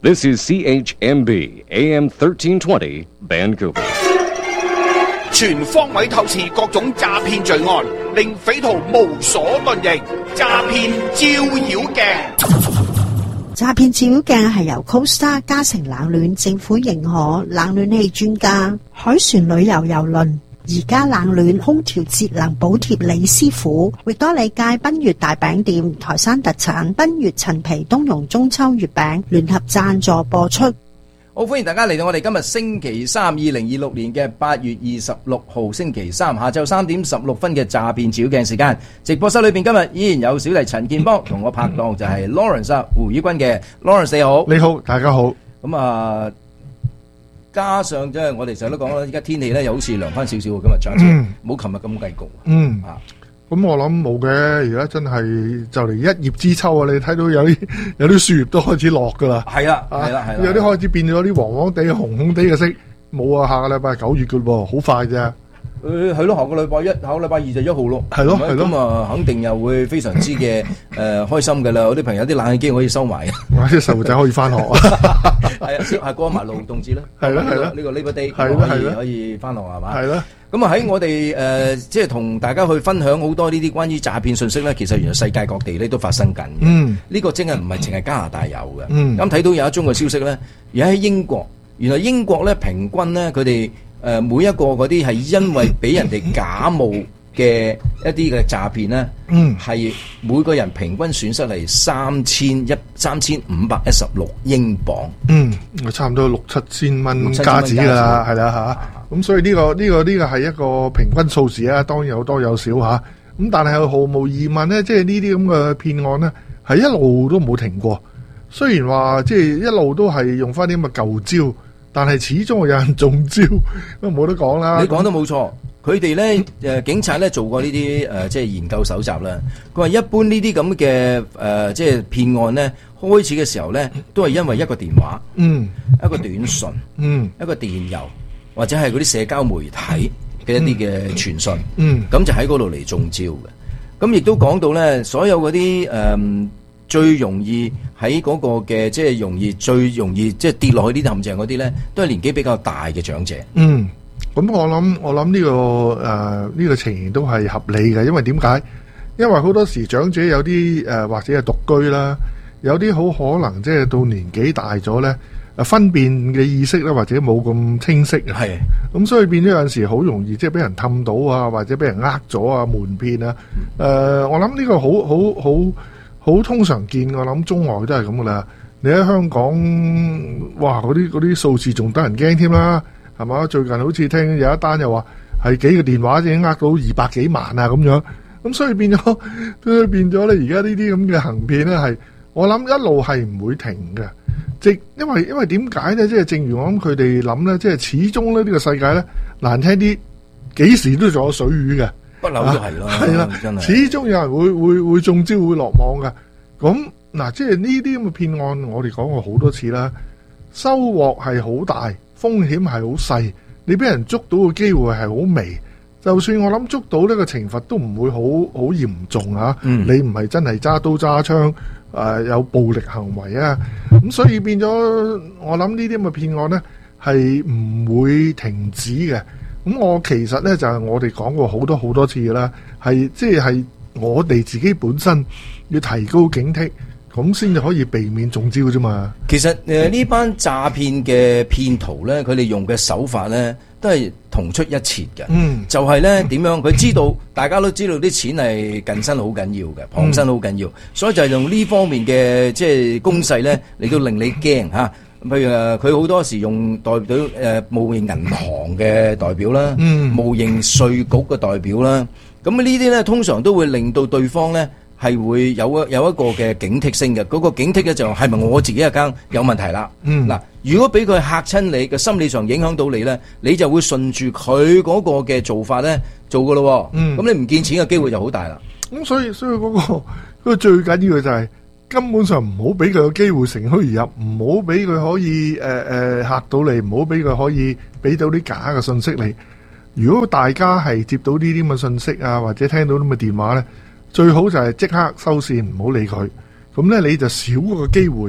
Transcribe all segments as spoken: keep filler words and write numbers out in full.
This is C H M B A M thirteen twenty Vancouver。 全方位透視各種詐騙罪案，令匪徒無所遁形。詐騙照妖鏡， 詐騙照妖鏡係由 Costa 嘉誠冷暖政府認可冷暖氣專家海船旅遊郵輪而家冷暖空調節能補貼李師傅，域多利街賓悅大餅店台山特產賓悅陳皮冬蓉中秋月餅聯合贊助播出。 好，歡迎大家嚟到我哋今日星期三，二零二六年嘅八月二十六號星期三下晝三點十六分嘅詐騙照妖鏡時間。直播室裏邊今日依然有小弟陳建邦同我拍檔就係 Lawrence 啊胡宇君嘅 Lawrence， 你好。 你好，大家好。 咁啊，加上即係我哋成日都講啦，依家天氣咧又好似涼翻少少，今日漲潮，冇琴日咁計焗。 嗯啊。 咁我諗冇嘅，而家真係就嚟一葉知秋啊！你睇到有啲有啲樹葉都開始落噶啦， 係啦，係啦，係啦， 有啲開始變咗啲黃黃地、紅紅地嘅色。冇啊，下個禮拜九月噶噃，好快啫。 誒係咯，下個禮拜一，下個禮拜二就一號咯。 係咯，係咯。 咁啊，肯定又會非常之嘅誒開心㗎啦！有啲朋友啲冷氣機可以收埋， 或者細路仔可以翻學啊。 係啊，係過埋勞動節啦。 係咯，係咯。 呢個 Labor Day 係咯，係咯， 可以翻學係嘛？ 係咯。 咁啊喺我哋誒、呃、即係同大家去分享好多呢啲關於詐騙信息咧，其實原來世界各地咧都發生緊嘅。嗯，呢個真係唔係淨係加拿大有嘅。嗯，咁睇到有一宗嘅消息咧，而喺英國，原來英國咧平均咧佢哋誒每一個嗰啲係因為俾人哋假冒嘅一啲嘅詐騙咧，嗯，係每個人平均損失係三千一三千五百一十六英鎊。嗯， 差唔多六七千蚊加紙㗎啦，係啦嚇。咁所以呢、呢個呢、呢個呢、呢個係一個平均數字啊，當然有多有少嚇。咁但係毫無疑問咧，即係呢啲咁嘅騙案咧，係一路都冇停過。雖然話即係一路都係用翻啲咁嘅舊招，但係始終有人中招，咁冇得講啦。 你講得冇錯，佢哋咧誒警察咧做過呢啲誒即係研究搜集啦。佢話一般呢啲咁嘅誒即係騙案咧，開始嘅時候咧，都係因為一個電話，嗯，一個短信，嗯，一個電郵。或者係嗰啲社交媒體嘅一啲嘅傳訊，咁、嗯嗯、就喺嗰度嚟中招嘅。咁亦都講到咧，所有嗰啲誒最容易喺嗰個嘅即係容易最容易即係跌落去呢啲陷阱嗰啲咧，都係年紀比較大嘅長者。嗯， 咁我諗我諗呢、呢個誒呢、呃呢個情形都係合理嘅，因為點解？因為好多時長者有啲誒、呃、或者係獨居啦，有啲好可能即係到年紀大咗咧。分辨嘅意識咧，或者冇咁清晰啊，係咁，所以變咗有陣時好容易即係俾人氹到啊，或者俾人呃咗啊，瞞騙啊。誒、呃，我諗呢個好好好好通常見，我諗中外都係咁噶啦。你喺香港，哇，嗰啲嗰啲數字仲得人驚添啦，係嘛？最近好似聽有一單又話係幾個電話已經呃到二百幾萬啊咁樣，咁所以變咗都變咗咧。而家呢啲咁嘅行騙咧，係我諗一路係唔會停嘅。即因為因為點解咧？即係正如我諗佢哋諗咧，即係始終咧呢個世界咧難聽啲，幾時都仲有水魚嘅， 不嬲都係咯，係啦，真係始終有人會會會中招會落網嘅。咁嗱，即係呢啲咁嘅騙案，我哋講過好多次啦，收穫係好大，風險係好細，你俾人捉到嘅機會係好微。就算我諗捉到呢個懲罰都唔會好好嚴重啊！嗯、你唔係真係揸刀揸槍。誒、呃，有暴力行為啊，咁所以變咗，我諗呢啲咁嘅騙案呢係唔會停止嘅。咁我其實呢，就係、是、我哋講過好多好多次啦，係即係我哋自己本身要提高警惕，咁先至可以避免中招啫嘛。 其實誒呢、呃、班詐騙嘅騙徒呢，佢哋用嘅手法呢，都係同出一轍嘅。嗯，就係咧點樣？佢知道大家都知道啲錢係近身好緊要嘅，傍身好緊要，所以就係用呢方面嘅即係攻勢咧嚟到令你驚嚇。譬如誒，佢好多時用代表誒冒認銀行嘅代表啦，嗯，冒認稅局嘅代表啦。咁呢啲咧通常都會令到對方咧係會有一有一個嘅警惕性嘅。嗰個警惕咧就係咪我自己嘅間有問題啦？嗯，嗱。如果俾佢嚇親你嘅心理上影響到你咧，你就會順住佢嗰個嘅做法咧做噶咯。嗯，咁你唔見錢嘅機會就好大啦。 咁所以所以嗰個嗰個最緊要嘅就係根本上唔好俾佢個機會乘虛而入，唔好俾佢可以誒誒嚇到你，唔好俾佢可以俾到啲假嘅信息你。如果大家係接到呢啲咁嘅信息啊，或者聽到咁嘅電話咧，最好就係即刻收線，唔好理佢。咁咧你就少個機會啊。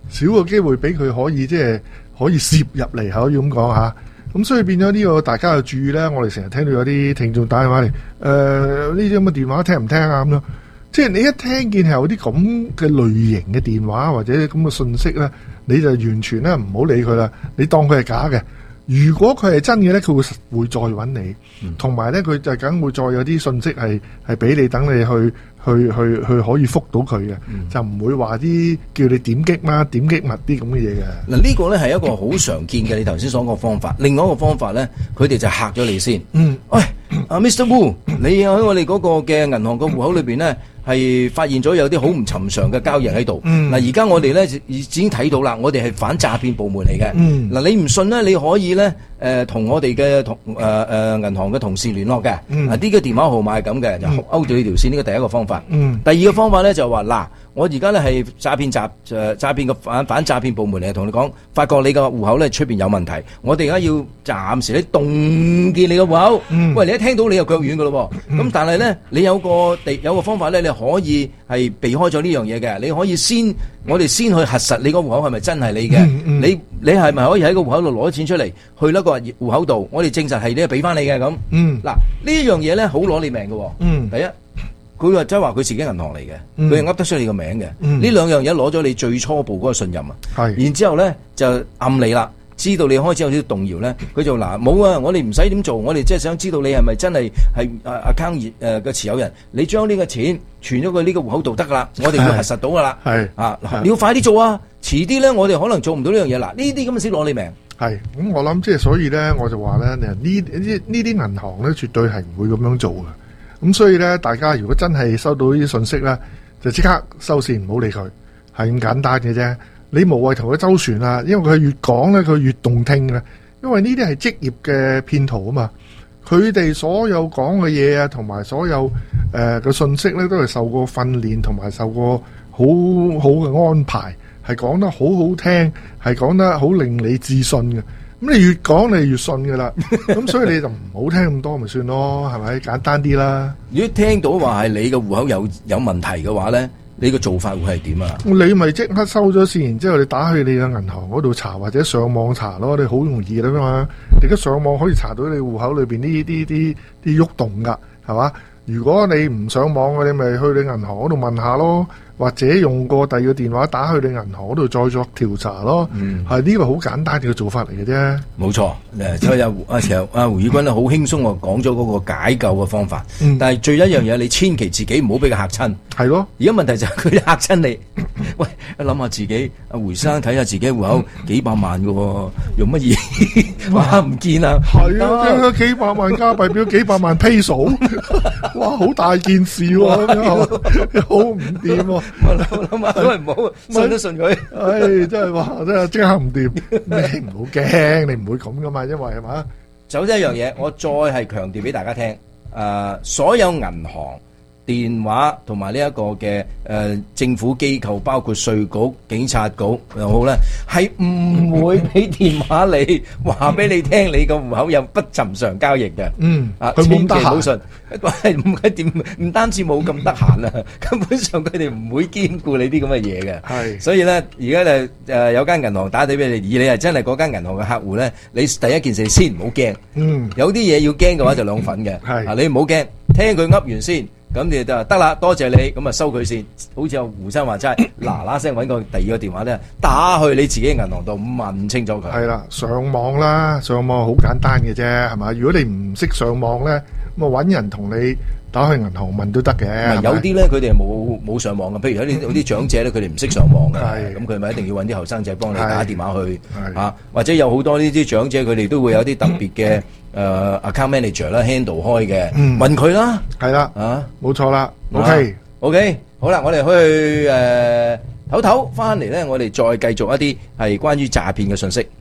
少個機會俾佢可以即係可以攝入嚟，可以咁講嚇。咁所以變咗呢個大家要注意咧。我哋成日聽到有啲聽眾打電話嚟，誒呢啲咁嘅電話聽唔聽啊咁樣。即係你一聽見係有啲咁嘅類型嘅電話或者咁嘅信息咧，你就完全咧唔好理佢啦，你當佢係假嘅。如果佢係真嘅咧，佢會會再揾你，同埋咧佢就梗會再有啲信息係係俾你，等你去去去去可以覆到佢嘅，嗯、就唔會話啲叫你點擊嘛，點擊密啲咁嘅嘢嘅。 嗱呢個咧係一個好常見嘅，你頭先所講嘅方法。另外一個方法咧，佢哋就嚇咗你先。嗯，喂，阿 Mister Wu，你喺我哋嗰個嘅銀行個戶口裏邊咧，係發現咗有啲好唔尋常嘅交易喺度。嗱而家我哋咧已經睇到啦，我哋係反詐騙部門嚟嘅。嗱、嗯、你唔信咧，你可以咧誒同我哋嘅同誒誒銀行嘅同事聯絡嘅。嗱呢個電話號碼係咁嘅，就勾住呢條線，呢個第一個方法。嗯，第二個方法咧就話嗱，我而家咧係詐騙詐誒詐騙嘅反反詐騙部門嚟，同你講，發覺你個戶口咧出邊有問題，我哋而家要暫時咧凍結你個戶口。嗯、喂，你一聽到你又腳軟噶咯喎，咁、嗯、但係咧你有個地有個方法咧，你可以係避開咗呢樣嘢嘅，你可以先我哋先去核實你個戶口係咪真係你嘅、嗯嗯，你你係咪可以喺個戶口度攞錢出嚟，去一個戶口度，我哋證實係你俾翻你嘅咁。嗯，嗱呢一樣嘢咧好攞你命嘅。嗯，第一。佢話即係話佢自己銀行嚟嘅，佢又噏得出你個名嘅。呢、嗯、兩樣嘢攞咗你最初步嗰個信任啊。係，然之後咧就暗你啦，知道你開始有啲動搖咧，佢就嗱冇啊，我哋唔使點做，我哋即係想知道你係咪真係係 account 誒嘅持有人，你將呢個錢存咗佢呢個戶口度得噶啦，我哋會核實到噶啦。係啊，你要快啲做啊，遲啲咧我哋可能做唔到呢樣嘢啦。呢啲咁嘅先攞你命。係，咁、嗯、我諗即係所以咧，我就話咧，呢呢呢啲銀行咧絕對係唔會咁樣做嘅。咁所以咧，大家如果真係收到呢啲信息咧，就即刻收線，唔好理佢，係咁簡單嘅啫。你無謂同佢周旋啦，因為佢越講咧，佢越動聽嘅。因為呢啲係職業嘅騙徒啊嘛，佢哋所有講嘅嘢啊，同埋所有誒嘅信息咧，都係受過訓練，同埋受過好好嘅安排，係講得好好聽，係講得好令你自信嘅。咁你越講你越信噶啦，咁所以你就唔好聽咁多咪算咯，係咪？簡單啲啦。如果聽到話係你嘅戶口有有問題嘅話咧，你個做法會係點啊？你咪即刻收咗線，然之後你打去你嘅銀行嗰度查，或者上網查咯，你好容易啦嘛。你而家上網可以查到你戶口裏邊呢啲啲啲喐動噶，係嘛？如果你唔上網嘅，你咪去你銀行嗰度問下咯。或者用過第二個電話打去你銀行嗰度再作調查咯，係呢個好簡單嘅做法嚟嘅啫。冇錯，誒，所以阿阿其實阿胡宇君咧好輕鬆啊，講咗嗰個解救嘅方法。嗯、但係最一樣嘢，你千祈自己唔好俾佢嚇親。係咯，而家問題就係佢嚇親你。喂，一諗下自己，阿胡生睇下自己戶口幾百萬嘅喎，用乜嘢？哇，唔見啊！係啊，幾百萬加幣變咗幾百萬 peso， 哇，好大件事喎，好唔掂喎。我諗諗下都係唔好信都信佢，唉，真係話真係即刻唔掂。你唔好驚，你唔會咁噶嘛，因為係嘛。就一樣嘢，我再係強調俾大家聽，誒、呃，所有銀行、電話同埋呢一個嘅誒、呃、政府機構，包括稅局、警察局又好咧，係唔會俾電話你話俾你聽，你個戶口有不尋常交易嘅。嗯，啊，千祈唔好信。係唔係點？唔單止冇咁得閒啊，根本上佢哋唔會兼顧你啲咁嘅嘢嘅。係，所以咧，而家咧誒有間銀行打電俾你，而你係真係嗰間銀行嘅客戶咧，你第一件事先唔好驚。嗯，有啲嘢要驚嘅話就兩份嘅。係，啊你唔好驚，聽佢噏完先。咁你就得啦，多謝你，咁啊收佢先。好似阿胡生話齋，嗱嗱聲揾個第二個電話咧，打去你自己嘅銀行度問清楚佢。係啦，上網啦，上網好簡單嘅啫，係嘛？如果你唔識上網咧，咁啊揾人同你打去銀行問都得嘅。有啲咧，佢哋係冇冇上網嘅，譬如有啲有啲長者咧，佢哋唔識上網嘅，咁佢咪一定要揾啲後生仔幫你打電話去啊，或者有好多呢啲長者，佢哋都會有啲特別嘅。誒、uh, account manager 啦 handle 開嘅，嗯、問佢啦，係啦，啊，冇錯啦 ，OK，OK，、okay. okay, 好啦，我哋去誒唞唞，翻嚟咧，我哋再繼續一啲係關於詐騙嘅信息。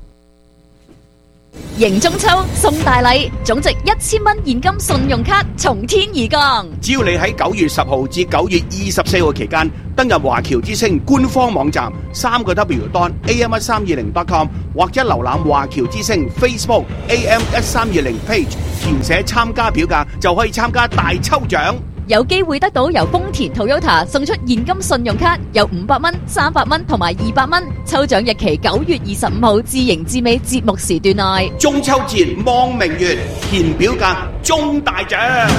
迎中秋送大禮，總值一千蚊現金信用卡從天而降。 只要你喺九月十號至九月二十四號期間登入華僑之星官方網站三個 W dot A M 一三二零 dot com 或者瀏覽華僑之星 Facebook A M 一三二零 page， 填寫參加表格就可以參加大抽獎。 有機會得到由豐田 Toyota 送出現金信用卡，有五百蚊、三百蚊同埋二百蚊。抽獎日期九月二十五號至迎至尾節目時段內。 中秋節望明月，填表格中大獎。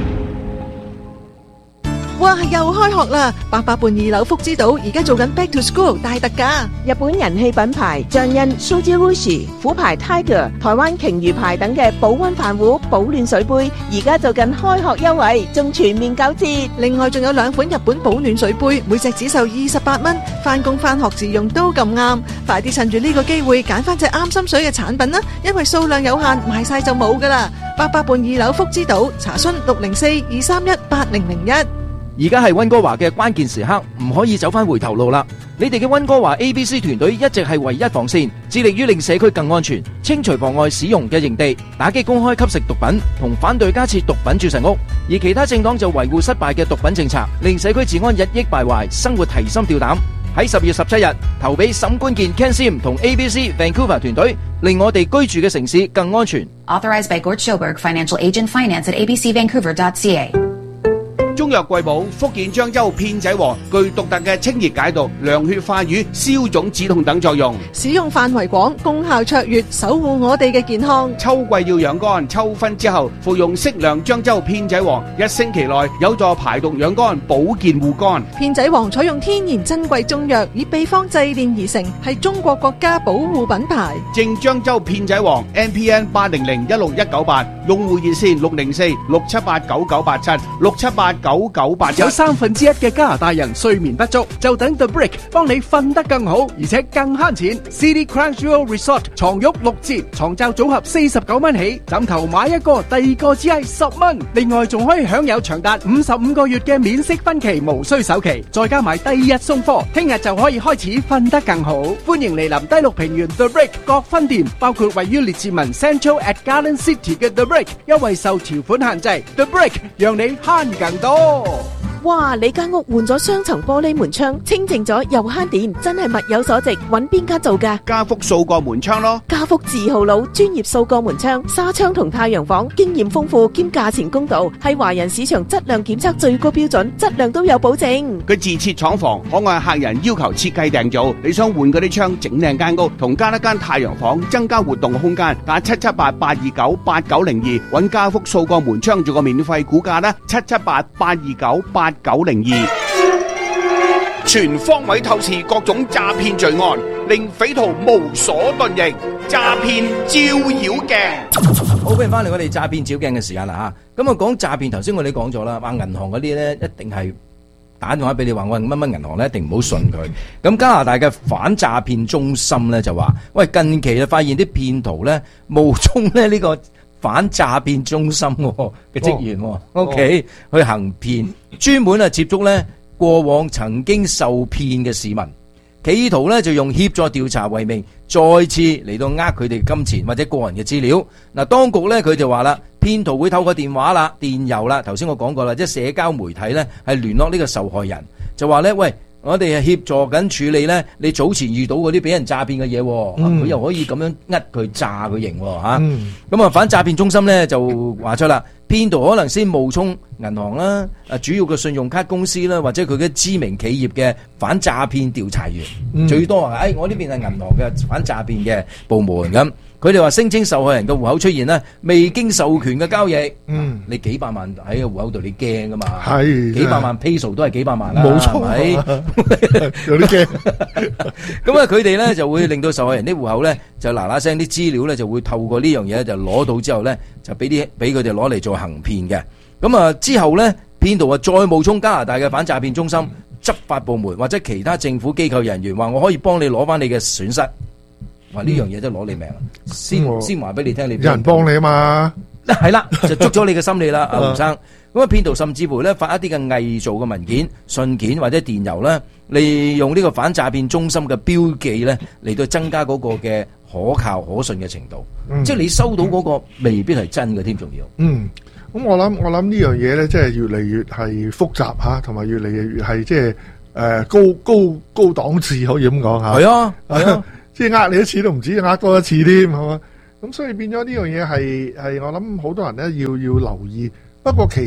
哇！又開學啦！八佰伴二樓福之島而家做緊 Back to School 大特價， 日本人氣品牌象印、Suji Rushi、虎牌 Tiger、台灣鯨魚牌等嘅保溫飯壺、保暖水杯，而家做緊開學優惠，仲全面九折。 另外仲有兩款日本保暖水杯，每隻只售二十八蚊，返工返學自用都咁啱。快啲趁住呢個機會揀翻隻啱心水嘅產品啦，因為數量有限，賣晒就冇噶啦。八佰伴二樓福之島，查詢六零四二三一八零零一。 而家係溫哥華嘅關鍵時刻，唔可以走返回頭路啦！你哋嘅溫哥華 A B C 團隊一直係唯一防線，致力於令社區更安全，清除妨礙使用嘅營地，打擊公開吸食毒品，同反對加設毒品注射屋。而其他政黨就維護失敗嘅毒品政策，令社區治安日益敗壞，生活提心吊膽。喺十月十七日投俾沈冠健 Ken Sim 同 A B C Vancouver 團隊，令我哋居住嘅城市更安全。 Authorized by Gord Schoberg, Financial Agent, Finance at a b c vancouver dot c a。 中藥貴寶福建漳州片仔癀具獨特嘅清熱解毒、涼血化瘀、消腫止痛等作用， 使用範圍廣，功效卓越，守護我哋嘅健康。 秋季要養肝，秋分之後服用適量漳州片仔癀，一星期內有助排毒養肝、保健護肝。 片仔癀採用天然珍貴中藥，以秘方製煉而成，係中國國家保護品牌。 正漳州片仔癀 M P N 八零零一六一九八，用戶熱線六零四六七八九九八七六七八九九八七。 有三分之一嘅加拿大人睡眠不足，就等 The Brick 幫你瞓得更好，而且更慳錢。City Crown Jewel Resort 床褥六折，床罩組合四十九蚊起，枕頭買一個，第二個只係十蚊。另外仲可以享有長達五十五個月嘅免息分期，無需首期，再加埋第二日送貨，聽日就可以開始瞓得更好。歡迎嚟臨低綠平原 The Brick 各分店，包括位於列治文 Central at Garden City 嘅 The Brick， 優惠受條款限制。The Brick 讓你慳更多。 哇！你間屋換咗雙層玻璃門窗，清淨咗又慳電，真係物有所值。揾邊間做㗎？ 家福數個門窗咯。 家福字號佬，專業數個門窗、紗窗同太陽房，經驗豐富兼價錢公道，係華人市場質量檢測最高標準，質量都有保證。 佢自設廠房，可按客人要求設計訂造。你想換嗰啲窗，整靚間屋，同加一間太陽房，增加活動空間。打七七八八二九八九零二，揾家福數個門窗做個免費估價啦。七七八八二九八九零二，全方位透視各種詐騙罪案，令匪徒無所遁形。詐騙照妖鏡。 好，歡迎翻嚟我哋詐騙照鏡嘅時間啦吓。咁啊，講詐騙，頭先我哋講咗啦，話銀行嗰啲咧一定係打電話俾你話我係乜乜銀行咧，一定唔好信佢。咁加拿大嘅反詐騙中心咧就話，喂，近期就發現啲騙徒咧冒充咧呢個反詐騙中心嘅職員、哦、，OK、哦、去行騙，專門啊接觸咧過往曾經受騙嘅市民，企圖咧就用協助調查為名，再次嚟到呃佢哋金錢或者個人嘅資料。嗱，當局咧佢就話啦，騙徒會透過電話啦、電郵啦，頭先我講過啦，即係社交媒體咧係聯絡呢個受害人，就話咧，喂，我哋係協助緊處理咧，你早前遇到嗰啲俾人詐騙嘅嘢，佢、嗯、又可以咁樣呃佢詐佢型吓。咁啊，反詐騙中心咧就話出啦，騙徒可能先冒充銀行啦、啊主要嘅信用卡公司啦，或者佢嘅知名企業嘅反詐騙調查員，嗯、最多啊，誒、哎，我呢邊係銀行嘅反詐騙嘅部門咁。佢哋話聲稱受害人嘅戶口出現咧未經授權嘅交易，嗯，你幾百萬喺個戶口度，你驚噶嘛？係幾百萬 peso 都係幾百萬啦，冇錯，有啲驚。咁啊，佢哋咧就會令到受害人啲戶口咧就嗱嗱聲啲資料咧就會透過呢樣嘢就攞到之後咧就俾啲俾佢哋攞嚟做行騙嘅。咁啊之後咧騙徒啊再冒充加拿大嘅反詐騙中心、執法部門或者其他政府機構人員，話我可以幫你攞翻你嘅損失。話呢樣嘢都攞你命，先、嗯、先話俾你聽，你有人幫你啊嘛，係啦，就捉咗你嘅心理啦，阿吳生。咁啊，騙徒甚至乎咧發一啲嘅偽造嘅文件、信件或者電郵咧，利用呢個反詐騙中心嘅標記咧嚟到增加嗰個嘅可靠可信嘅程度。嗯、即係你收到嗰個未必係真嘅添，仲要。嗯，咁我諗我諗呢樣嘢咧，即係越嚟越係複雜吓，同埋越嚟越係即係誒高高高檔次，可以咁講吓。係啊，係啊。即係呃你一次都唔止，呃多一次添，係嘛？咁所以變咗呢樣嘢係係我諗好多人咧要要留意。不過其實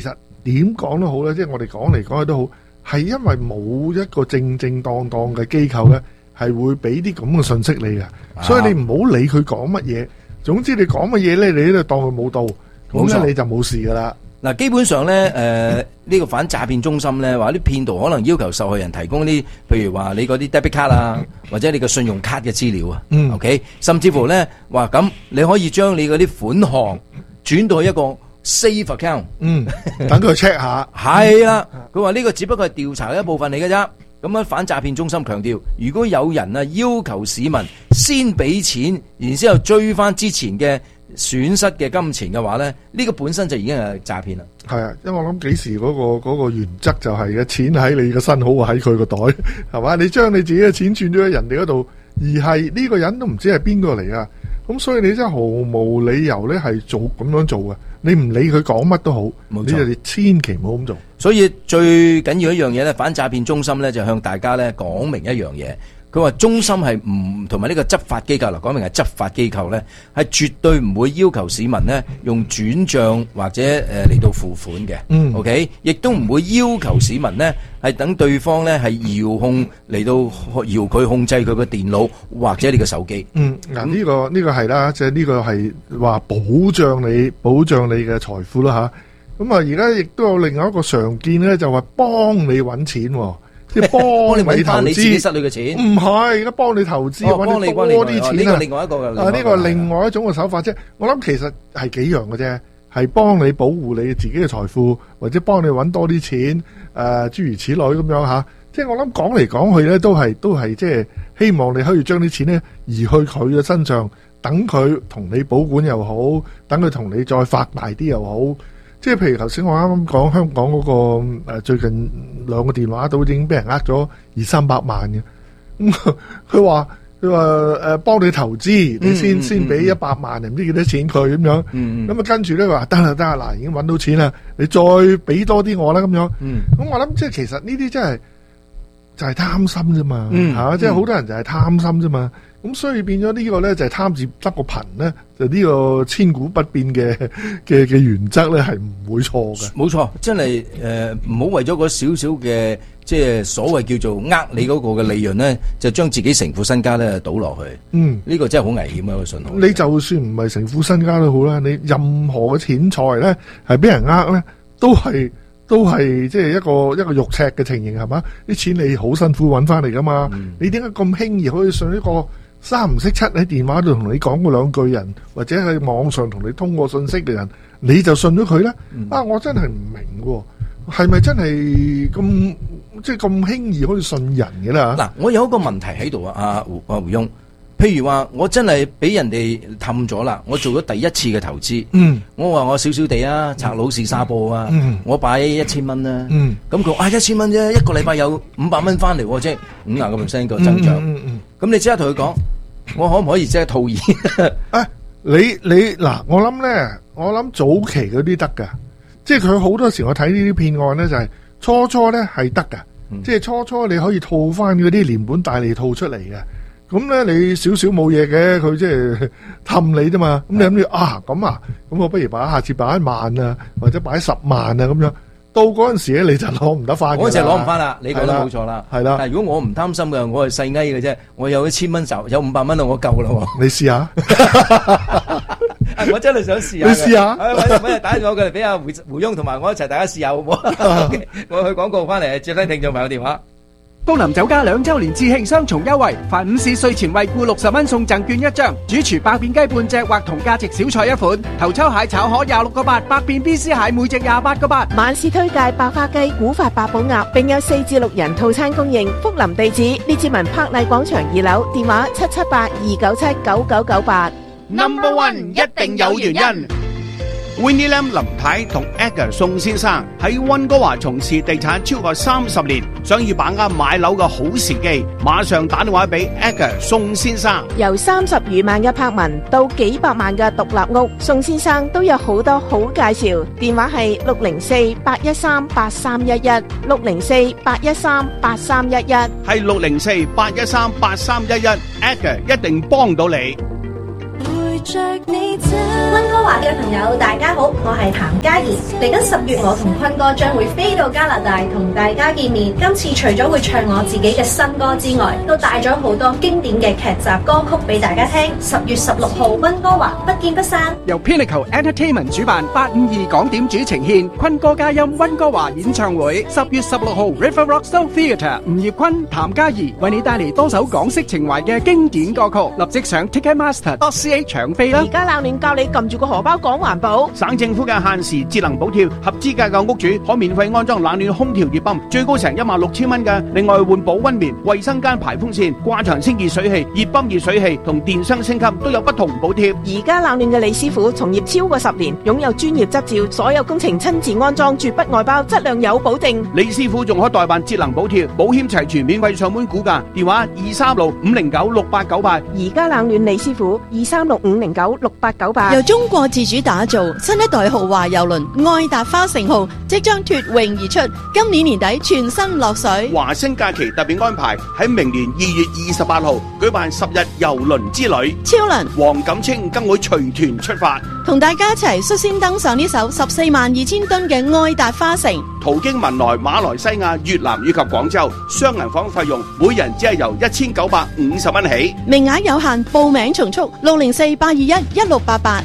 點講都好咧，即係我哋講嚟講去都好，係因為冇一個正正當當嘅機構咧，係會俾啲咁嘅信息你嘅，所以你唔好理佢講乜嘢。總之你講乜嘢咧，你都當佢冇到，咁咧你就冇事噶啦。 嗱，基本上咧，誒呢個反詐騙中心咧，話啲騙徒可能要求受害人提供啲，譬如話你嗰啲 debit 卡啊，或者你個信用卡嘅資料啊，嗯，OK，甚至乎咧話咁，你可以將你嗰啲款項轉到一個 safe account， 嗯，等佢 check 下， 係啦，佢話呢個只不過係調查嘅一部分嚟嘅啫。咁樣反詐騙中心強調，如果有人啊要求市民先俾錢，然之後追翻之前嘅損失嘅金錢嘅話咧，呢個本身就已經係詐騙啦。 係啊，因為我諗幾時嗰個嗰個原則就係嘅錢喺你嘅身好過喺佢個袋，係嘛？你將你自己嘅錢轉咗喺人哋嗰度，而係呢個人都唔知係邊個嚟啊！咁所以你真係毫無理由咧係做咁樣做嘅。你唔理佢講乜都好，你就千祈唔好咁做。 所以最緊要一樣嘢咧，反詐騙中心咧就向大家咧講明一樣嘢。佢話中心係唔同埋呢個執法機構啦，講明係執法機構咧，係絕對唔會要求市民咧用轉賬或者誒嚟到付款嘅。嗯 ，OK， 亦都唔會要求市民咧係等對方咧係遙控嚟到遙佢控制佢個電腦或者你個手機。嗯， 嗱呢個呢個係啦，即係呢個係話保障你保障你嘅財富啦吓。咁啊，而家亦都有另外一個常見咧，就話幫你搵錢。即係幫你揾翻你自己失去嘅錢，唔係而家幫你投資，揾你多啲錢啊！呢個另外一個嘅啊，呢個另外一種嘅手法啫。我諗其實係幾樣嘅啫，係幫你保護你自己嘅財富，或者幫你揾多啲錢，誒、呃、諸如此類咁樣吓。即係我諗講嚟講去咧，都係都係即係希望你可以將啲錢咧移去佢嘅身上，等佢同你保管又好，等佢同你再發大啲又好。即係譬如頭先我啱啱講香港嗰、那個誒、呃、最近兩個電話都已經俾人呃咗二三百萬嘅，咁佢話佢話誒幫你投資，你先、嗯、先俾一百萬，唔知幾多錢佢咁樣，咁、嗯、啊跟住咧佢話得啦得啦，嗱已經搵到錢啦，你再俾多啲我啦咁樣，咁、嗯、我諗即係其實呢啲真係就係、是、貪心啫嘛，吓、嗯啊，即係好多人就係貪心啫嘛。咁所以變咗呢個咧就係貪字得個貧咧，就呢個千古不變嘅嘅嘅原則咧係唔會錯嘅。 冇錯，真係誒唔好為咗嗰少少嘅即係所謂叫做呃你嗰個嘅利潤咧，就將自己成副身家咧倒落去。嗯，呢個真係好危險嘅一個信號。 你就算唔係成副身家都好啦，你任何嘅錢財咧係俾人呃咧，都係都係即係一個一個肉赤嘅情形係嘛？啲錢你好辛苦揾翻嚟噶嘛，嗯、你點解咁輕易可以信呢個三唔識七喺電話度同你講過兩句人，或者喺網上同你通過信息嘅人，你就信咗佢咧？嗯、啊，我真係唔明喎，係咪真係咁即係咁輕易可以信人嘅啦？ 嗱，我有一個問題喺度啊，阿胡阿胡翁，譬如話我真係俾人哋氹咗啦，我做咗第一次嘅投資，嗯，我話我少少地啊，拆老士沙布啊，嗯、我擺一千蚊啦，嗯，咁佢啊一千蚊啫，一個禮拜有五百蚊翻嚟，即係五廿個 percent 個增長，咁、嗯嗯嗯嗯、你即刻同佢講。我可唔可以即係套現？ 啊，你你嗱，我諗咧，我諗早期嗰啲得噶，即係佢好多時我睇呢啲騙案咧，就係、是、初初咧係得噶，嗯、即係初初你可以套翻嗰啲連本帶利套出嚟嘅，咁咧你少少冇嘢嘅，佢即係氹你啫嘛，咁你諗住啊咁啊，咁我不如擺下次擺一萬啊，或者擺十萬啊咁樣。到嗰陣時咧，你就攞唔得翻。 嗰陣時攞唔翻啦，你講得冇錯啦。 係啦， 但係如果我唔貪心嘅，我係細翳嘅啫。我有一千蚊就有五百蚊啦，我夠啦。 你試下， 我真係想試下。 你試下， 搵日打電話過嚟俾阿胡胡翁同埋我一齊，大家試下好唔好？我去廣告翻嚟接聽聽眾朋友電話。 高林酒家兩周年致慶雙重優惠，凡午市稅前惠顧六十蚊送贈券一張，主廚百變雞半隻或同價值小菜一款，頭抽蟹炒河廿六個八，百變 B C 蟹每隻廿八個八。 晚市推介百花雞、古法八寶鴨，並有四至六人套餐供應。福林地址：列治文柏麗廣場二樓，電話七七八二九七九九九八。 Number One 一定有原因。Winnie Lam 林太同 Edgar 宋先生喺溫哥華從事地產超過三十年，想要把握買樓嘅好時機，馬上打電話俾 Edgar 宋先生。 由三十餘萬嘅柏文到幾百萬嘅獨立屋，宋先生都有好多好介紹。電話係六零四八一三八三一一，六零四八一三八三一一， 係六零四八一三八三一一。Edgar 一定幫到你。 着你走。溫哥華嘅朋友大家好，我係譚嘉怡。嚟緊十月，我同坤哥將會飛到加拿大同大家見面。今次除咗會唱我自己嘅新歌之外，都帶咗好多經典嘅劇集歌曲俾大家聽。十月十六號，溫哥華不見不散。 由 Pinnacle Entertainment 主辦，八五二港點主呈獻坤哥嘉音溫哥華演唱會。十月十六號 River Rock Soul Theatre， 吳業坤、譚嘉怡為你帶嚟多首港式情懷嘅經典歌曲。立即上 Ticketmaster dot c a 搶飛啦！ 而家冷暖教你撳住個荷包講環保。 省政府嘅限時節能補貼，合資格嘅屋主可免費安裝冷暖空調熱泵，最高成一萬六千蚊嘅。另外換保溫棉、衛生間排風扇、掛牆清熱水器、熱泵熱水器同電箱升級都有不同補貼。 而家冷暖嘅李師傅從業超過十年，擁有專業執照，所有工程親自安裝，絕不外包，質量有保證。 李師傅仲可代辦節能補貼，保險齊全，免費上門估價，電話二三六五零九六八九八。 而家冷暖李師傅二三六五零九六八九八。 由中國自主打造新一代豪華郵輪愛達花城號即將脫穎而出，今年年底全新落水。 華星假期特別安排喺明年二月二十八號舉辦十日郵輪之旅， 超輪黃錦清更會隨團出發， 同大家一齊率先登上呢艘十四萬二千噸嘅愛達花城， 途經文萊、馬來西亞、越南以及廣州，雙人房費用每人只係由一千九百五十蚊起， 名額有限，報名從速六零四八二一一六八八。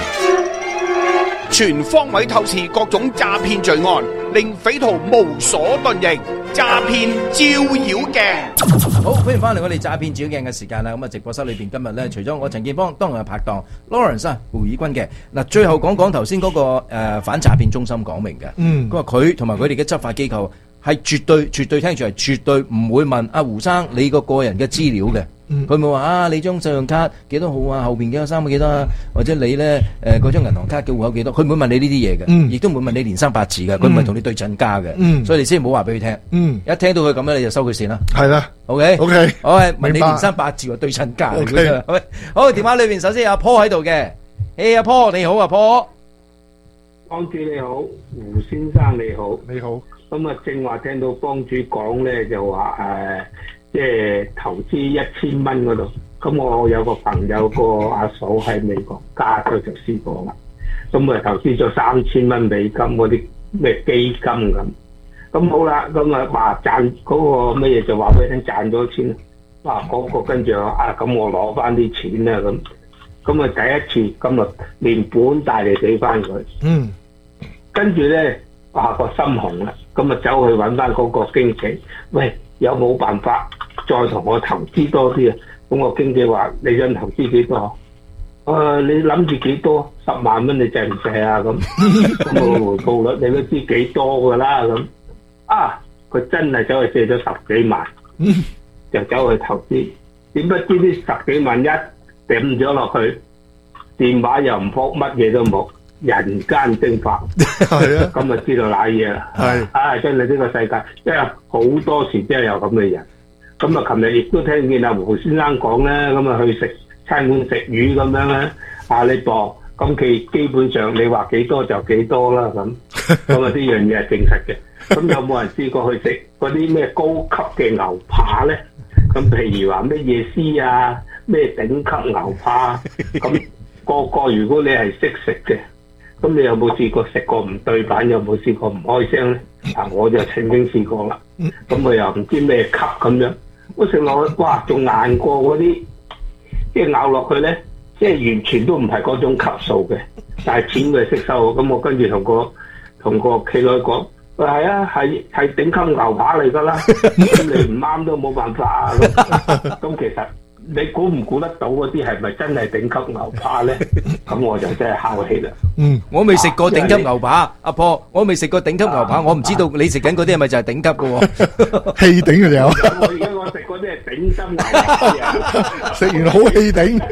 全方位透視各種詐騙罪案，令匪徒無所遁形。詐騙照妖鏡， 好歡迎翻嚟我哋詐騙照妖鏡嘅時間啦！咁啊，直播室裏邊今日咧，除咗我陳建邦，當然係拍檔 Lawrence 啊，胡以軍嘅嗱，最後講講頭先嗰個誒、呃、反詐騙中心講明嘅，嗯，佢話佢同埋佢哋嘅執法機構係絕對絕對聽住係絕對唔會問阿、啊、胡生你個個人嘅資料嘅。佢冇話啊，你張信用卡幾多號啊？後邊幾多三個幾多啊？或者你咧誒嗰張銀行卡嘅戶口幾多？佢唔會問你呢啲嘢嘅，亦都唔會問你年生八字嘅，佢唔係同你對陣家嘅，嗯、所以你先唔好話俾佢聽。嗯、一聽到佢咁咧，你就收佢線啦。係啦 ，OK OK，好係問你年生八字喎，對陣家。OK，好電話裏邊首先阿坡喺度嘅，誒阿坡你好，阿坡， 幫主你好，胡先生你好， 你好。 咁啊正話聽到幫主講咧，就話誒。呃即係投資一千蚊嗰度，咁我有個朋友個阿嫂喺美國加州就試過啦，咁啊投資咗三千蚊美金嗰啲咩基金咁，咁好啦，咁啊話賺嗰個乜嘢就話俾你聽賺咗錢，哇嗰個跟住話啊咁我攞翻啲錢啦咁，咁啊第一次咁啊連本帶利俾翻佢，嗯，跟住咧話個心紅啦，咁啊走去揾翻嗰個經紀，喂有冇辦法？再同我投資多啲啊！咁我經紀話：你想投資幾多？誒、呃，你諗住幾多？十萬蚊你制唔制啊？咁咁個回報率你都知幾多㗎啦咁。啊！佢真係走去借咗十幾萬，就走去投資。點不知啲十幾萬一抌咗落去，電話又唔覆，乜嘢都冇，人間蒸發。係啊！咁就知道瀨嘢啦。係啊！真係呢個世界，因為好多時真係有咁嘅人。咁啊！琴日亦都聽見阿胡先生講咧，咁啊去食餐館食魚咁樣咧，啊你磅，咁佢基本上你話幾多就幾多啦咁，咁啊呢樣嘢係證實嘅。咁有冇人試過去食嗰啲咩高級嘅牛扒咧？咁譬如話咩夜市啊，咩頂級牛扒，咁個個如果你係識食嘅，咁你有冇試過食過唔對版？有冇試過唔開聲咧？啊，我就曾經試過啦。咁佢又唔知咩級咁樣。我食落去，哇！仲硬過嗰啲，即係咬落去咧，即係完全都唔係嗰種級數嘅。但係錢佢識收，咁我跟住同個同個企女講，喂係啊，係係頂級牛扒嚟㗎啦，咁你唔啱都冇辦法啊。咁其實你估唔估得到嗰啲係咪真係頂級牛扒咧？咁我就真係考氣啦。 嗯，我未食過頂級牛扒，阿婆，我未食過頂級牛扒，我唔知道你食緊嗰啲係咪就係頂級嘅喎？氣頂嘅有。 我而家我食嗰啲係頂心牛扒， 食完好氣頂。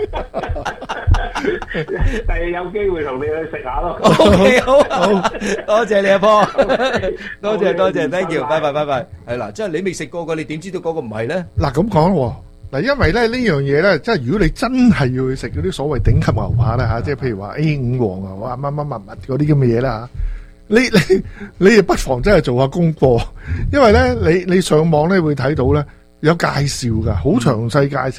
第日有機會同你去食下咯。 OK， 好，好，多謝你阿婆，多謝多謝 ，thank you，拜拜拜拜。係啦，即係你未食過嘅，你點知道嗰個唔係咧？ 嗱咁講喎。嗱，因為咧呢樣嘢咧，即係如果你真係要去食嗰啲所謂頂級牛扒咧嚇，即係譬如話 A 五黃啊，哇乜乜乜乜嗰啲咁嘅嘢啦嚇，你你你亦不妨真係做下功課，因為咧你你上網咧會睇到咧有介紹㗎，好詳細介紹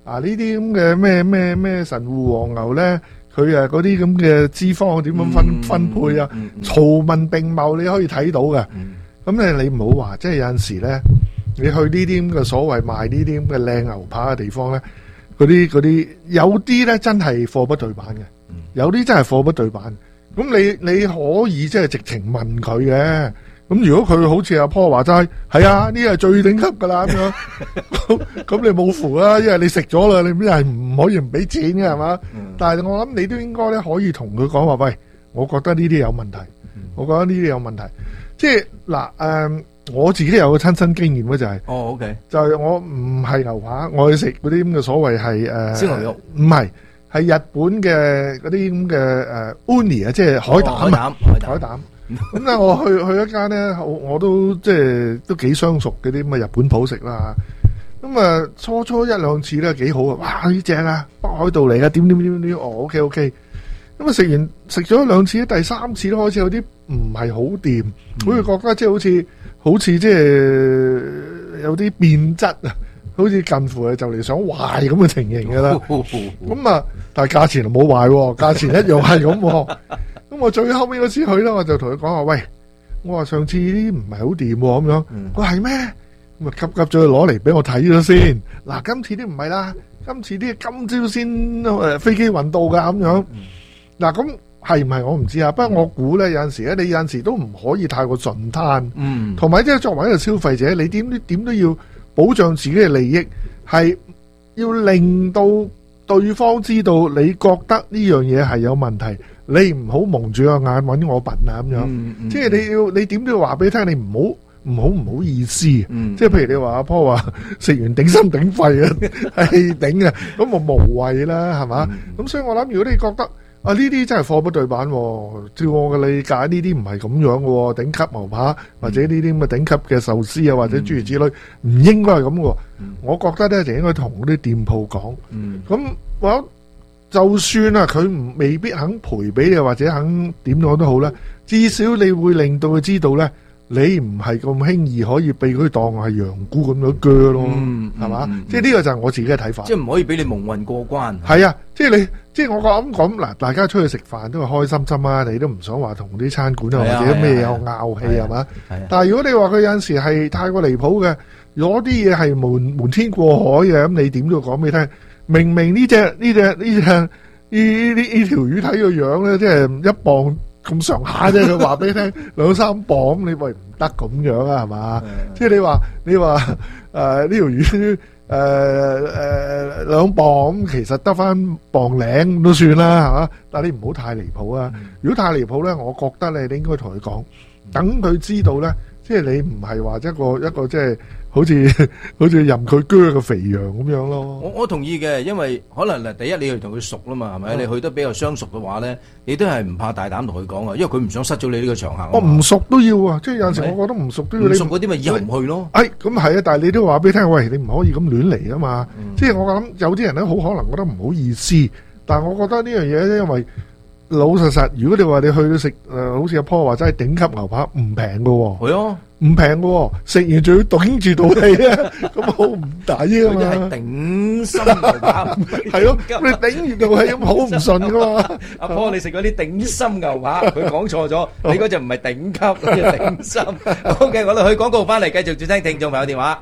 啊呢啲咁嘅咩咩咩神戶黃牛咧，佢誒嗰啲咁嘅脂肪點樣分、嗯、分配啊？嗯嗯、曹文並茂你可以睇到嘅。咁咧、嗯、你唔好話，即係有陣時咧，你去呢啲咁嘅所謂賣呢啲咁嘅靚牛扒嘅地方咧，嗰啲嗰啲有啲咧真係貨不對版嘅，嗯、有啲真係貨不對版。咁你你可以即係直情問佢嘅。咁如果佢好似阿坡話齋，係啊，呢係最頂級噶啦咁樣，咁你冇符啦，因為你食咗啦，你邊係唔可以唔俾錢嘅係嘛？嗯、但係我諗你都應該咧可以同佢講話，喂，我覺得呢啲有問題，嗯、我覺得呢啲有問題，即係嗱誒，我自己有個親身經驗咧就係、是， 哦 OK， 就係我唔係牛扒，我去食嗰啲咁嘅所謂係誒燒牛肉， 唔係係日本嘅嗰啲咁嘅誒 uni 啊，即係海膽啊，海膽。咁咧，我去去一間咧，我我都即係都幾相熟嗰啲咁嘅日本鋪食啦。咁啊，初初一兩次咧幾好啊，哇呢正啊，北海道嚟啊，點點點點，哦 OK OK。咁啊食完食咗一兩次，第三次都開始有啲唔係好掂，好似覺得即係好似好似即係有啲變質啊，好似近乎係就嚟想壞咁嘅情形噶啦。咁啊，但係價錢就冇壞，價錢一樣係咁。咁我最後尾嗰次去啦，我就同佢講話，喂，我話上次啲唔係好掂咁樣，佢話係咩？咁啊急急咗去攞嚟俾我睇咗先。嗱，今次啲唔係啦，今次啲今朝先誒飛機運到噶咁樣。嗱，咁係唔係我唔知啊，不過我估咧有陣時咧，你有陣時都唔可以太過順攤。嗯，同埋即係作為一個消費者，你點點都要保障自己嘅利益，係要令到對方知道你覺得呢樣嘢係有問題。你唔好蒙住個眼揾我笨啊咁樣，嗯嗯、即係你要你點都要話俾你聽，你唔好唔好唔好意思，嗯、即係譬如你話阿婆話食完頂心頂肺啊，係頂啊，咁我無謂啦，係嘛？咁、嗯、所以我諗，如果你覺得啊呢啲真係貨不對版，照我嘅理解呢啲唔係咁樣嘅，頂級牛扒或者呢啲咁嘅頂級嘅壽司啊，或者諸如此類，唔、嗯、應該係咁嘅。嗯、我覺得咧就應該同嗰啲店鋪講，咁我。嗯就算啊，佢唔未必肯賠俾你，或者肯點樣都好啦，至少你會令到佢知道咧，你唔係咁輕易可以被佢當係羊菇咁樣鋸咯，係嘛？即係呢個就係我自己嘅睇法。即係唔可以俾你蒙混過關。係啊，即係你，即係我咁講嗱，大家出去食飯都係開心心啊，你都唔想話同啲餐館啊或者咩有拗氣係嘛？但係如果你話佢有陣時係太過離譜嘅，攞啲嘢係瞞瞞天過海嘅，咁你點都要講俾佢聽。明明呢隻呢隻呢隻呢呢呢條魚睇個樣咧，即係一磅咁上下啫。佢話俾你聽兩三磅，你喂唔得咁樣啊，係嘛？即係你話你話誒呢條魚誒誒兩磅咁，其實得翻磅零都算啦，係嘛？但係你唔好太離譜啊！如果太離譜咧，我覺得咧，你應該同佢講，等佢知道咧，即係你唔係話一個一個即係。好似好似任佢鋸個肥羊咁樣咯。 我我同意嘅，因為可能嗱，第一你去同佢熟啦嘛，係咪？你去得比較相熟嘅話咧，你都係唔怕大膽同佢講啊，因為佢唔想失咗你呢個場客。我唔熟都要啊，即係有陣時我覺得唔熟都要。唔熟嗰啲咪以後唔去咯。哎，咁係啊，但係你都話俾你聽，喂，你唔可以咁亂嚟啊嘛。即係我諗有啲人咧，好可能覺得唔好意思，但係我覺得呢樣嘢咧，因為老實實，如果你話你去到食誒，好似阿坡話齋頂級牛扒，唔平㗎喎。係啊。唔平嘅，食完仲要頂住道氣啊！咁好唔抵啊嘛！係頂心牛扒，係咯，你頂住道氣咁好唔順噶嘛？ 阿婆，你食嗰啲頂心牛扒，佢講錯咗，你嗰隻唔係頂級，嗰隻頂心。OK，我哋去廣告翻嚟，繼續接聽聽眾朋友電話。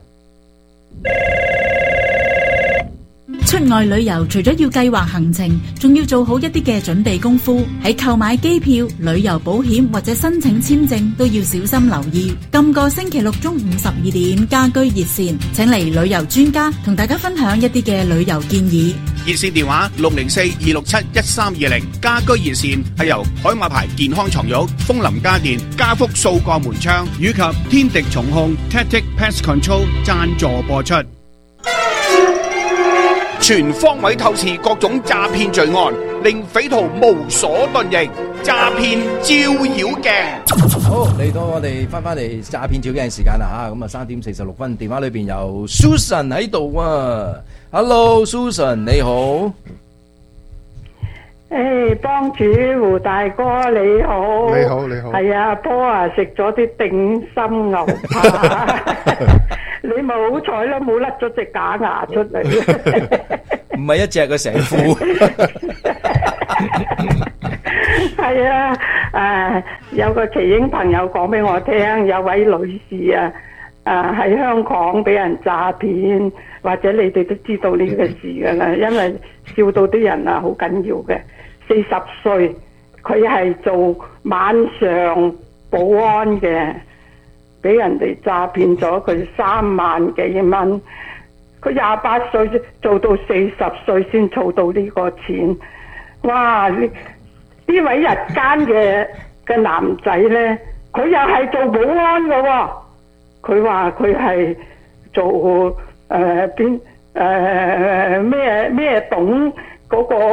出外旅遊除咗要計劃行程，仲要做好一啲嘅準備功夫。喺購買機票、旅遊保險或者申請簽證都要小心留意。今個星期六中午十二點，家居熱線請嚟旅遊專家同大家分享一啲嘅旅遊建議。 熱線電話六零四二六七一三二零，家居熱線係由海馬牌健康床褥、楓林家電、家福數個門窗以及天敵重控 Tactic Pest Control 贊助播出。全方位透視各種詐騙罪案，令匪徒無所遁形。詐騙照妖鏡。 好，嚟到我哋翻翻嚟詐騙照鏡時間啦吓，咁啊三點四十六分，電話裏邊有 Susan 喺度啊。Hello Susan， 你好。 誒，幫主胡大哥你好。 你好，你好。 係啊，波啊食咗啲頂心牛扒。 你咪好彩咯，冇甩咗隻假牙出嚟。 唔係一隻嘅成副。 係啊，誒有個奇英朋友講俾我聽，有位女士啊，誒喺香港俾人詐騙，或者你哋都知道呢個事㗎啦，因為笑到啲人啊好緊要嘅。四十歲，佢係做晚上保安嘅，俾人哋詐騙咗佢三萬幾蚊。佢廿八歲做到四十歲先儲到呢個錢，哇！呢呢位日間嘅嘅男仔呢，佢又係做保安嘅喎。佢話佢係做誒邊誒咩咩董嗰個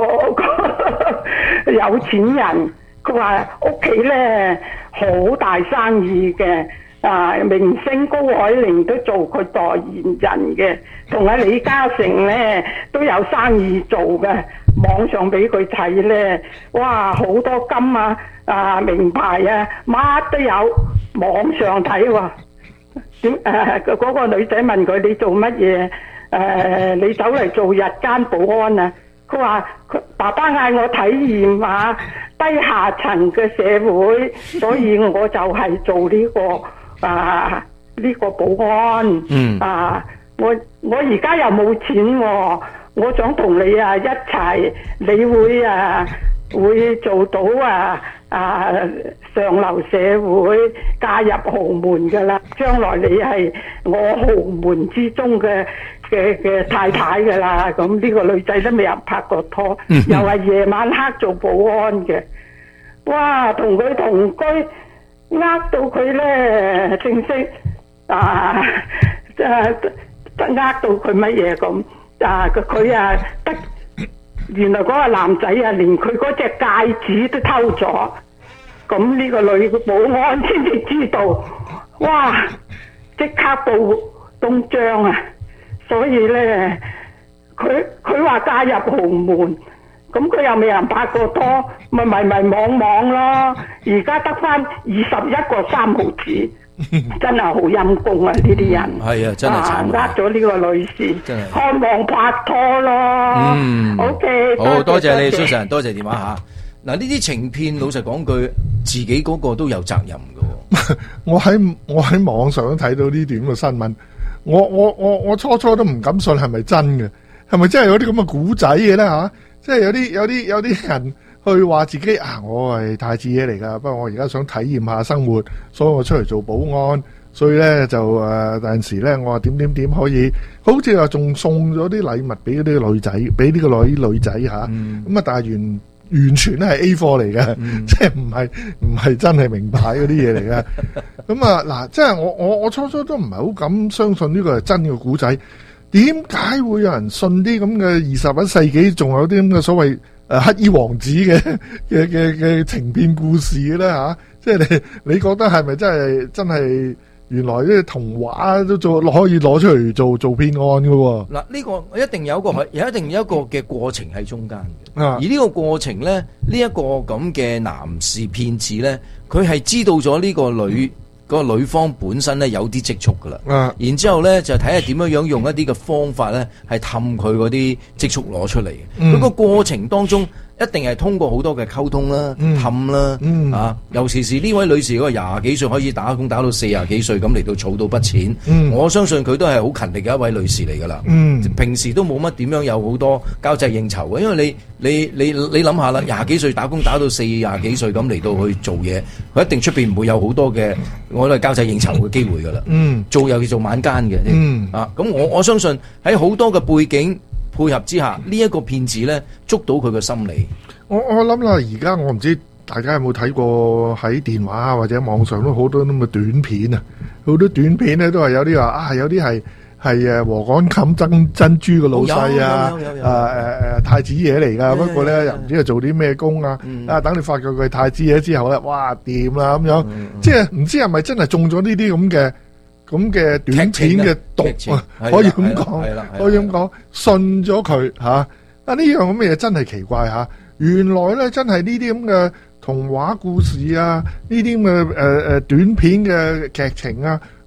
有錢人。佢話屋企呢好大生意嘅。啊！明星高海寧都做佢代言人嘅，同阿李嘉誠咧都有生意做嘅。網上俾佢睇咧，哇！好多金啊、啊名牌啊，乜都有。網上睇喎，點誒嗰個女仔問佢：你做乜嘢？誒，你走嚟做日間保安啊？佢話：佢爸爸嗌我體驗下低下層嘅社會，所以我就係做呢個。啊！呢、這個保安，嗯、啊，我我而家又冇錢喎、哦，我想同你啊一齊，你會啊會做到啊啊上流社會，嫁入豪門噶啦，將來你係我豪門之中嘅嘅嘅太太噶啦。咁呢個女仔都未有拍過拖，嗯、又係夜晚黑做保安嘅，哇！同佢同居。呃到佢咧，正式啊，即係呃到佢乜嘢咁啊？佢啊得，原來嗰個男仔啊，連佢嗰隻戒指都偷咗。咁呢個女保安先至知道，哇！即刻報東張啊！所以咧，佢佢話嫁入豪門。咁佢又未人拍過拖，咪迷迷惘惘咯。而家得翻二十一個三毫子，真係好陰公啊！呢啲人係啊，真係慘， 呃咗呢個女士，渴望拍拖咯。 嗯 ，OK， 好多謝你，Susan，多謝電話吓。嗱，呢啲情騙，老實講句，自己嗰個都有責任噶。 我喺我喺網上都睇到呢段嘅新聞，我我我我初初都唔敢信係咪真嘅，係咪真係有啲咁嘅古仔嘅咧吓？即係有啲有啲有啲人去話自己啊，我係太子爺嚟噶，不過我而家想體驗下生活，所以我出嚟做保安，所以咧就誒，有陣時咧我話點點點可以，好似話仲送咗啲禮物俾嗰啲女仔，俾呢個女女仔吓，咁啊、嗯，但係完完全咧係 A 貨嚟嘅，嗯、即係唔係唔係真係名牌嗰啲嘢嚟嘅。咁啊嗱，即係我我我初初都唔係好敢相信呢個係真嘅古仔。點解會有人信啲咁嘅二十一世紀仲有啲咁嘅所謂誒黑衣王子嘅嘅嘅嘅情騙故事咧吓？即係你你覺得係咪真係真係原來啲童話都做可以攞出嚟做做騙案㗎？ 嗱，呢個一定有一個有一定有一個嘅過程喺中間嘅，而呢個過程咧，呢、這、一個咁嘅男士騙子咧，佢係知道咗呢個女。嗰個女方本身咧有啲積蓄噶啦，啊、然之後咧就睇下點樣樣用一啲嘅方法咧，係氹佢嗰啲積蓄攞出嚟。佢、嗯、個過程當中一定係通過好多嘅溝通啦、氹、嗯、啦，嗯、啊，尤其是呢位女士嗰個廿幾歲開始打工打到四廿幾歲咁嚟到儲到筆錢，嗯、我相信佢都係好勤力嘅一位女士嚟噶啦。嗯、平時都冇乜點樣有好多交際應酬嘅，因為你你你你諗下啦，廿幾歲打工打到四廿幾歲咁嚟到去做嘢，佢一定出邊唔會有好多嘅。我都係交際應酬嘅機會噶啦，嗯，做尤其做晚間嘅，嗯，啊，咁我我相信喺好多嘅背景配合之下，呢、這、一個騙子咧捉到佢嘅心理。 我我諗啦，而家我唔知大家有冇睇過喺電話或者網上都好多咁嘅短片啊，好多短片咧都係有啲話啊，有啲係係誒禾稈冚珍珍珠嘅老細啊，誒誒誒太子爺嚟噶，不過咧又唔知係做啲咩工啊，啊等你發覺佢係太子爺之後咧，哇掂啦咁樣，即係唔知係咪真係中咗呢啲咁嘅咁嘅短片嘅毒啊？可以咁講，可以咁講，信咗佢吓啊呢樣咁嘅嘢真係奇怪吓，原來咧真係呢啲咁嘅童話故事啊，呢啲咁嘅誒誒短片嘅劇情啊。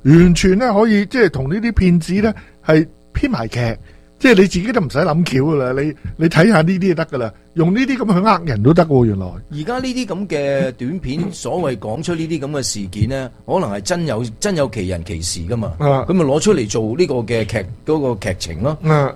完全咧可以即係同呢啲騙子咧係編埋劇，即係你自己都唔使諗橋噶啦，你你睇下呢啲就得噶啦，用呢啲咁去呃人都得喎，原來。 而家呢啲咁嘅短片，所謂講出呢啲咁嘅事件咧，可能係真有真有其人其事噶嘛，咁咪攞出嚟做呢個嘅劇嗰個劇情咯。 啊